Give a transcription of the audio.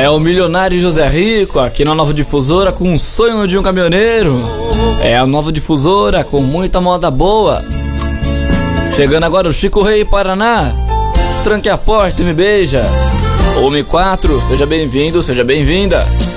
o milionário José Rico, aqui na Nova Difusora com um sonho de um caminhoneiro. É a Nova Difusora com muita moda boa. Chegando agora o Chico Rei Paraná. Tranque a porta e me beija. Home 4, seja bem-vindo, seja bem-vinda.